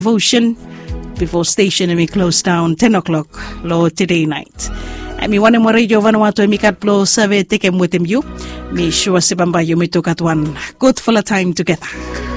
devotion before station and we close down 10 o'clock Lord today night. Mi wane mo radio Vanuatu mi katplo save teke mwetem you. Mi sure si bamba you mi took at one good full time together.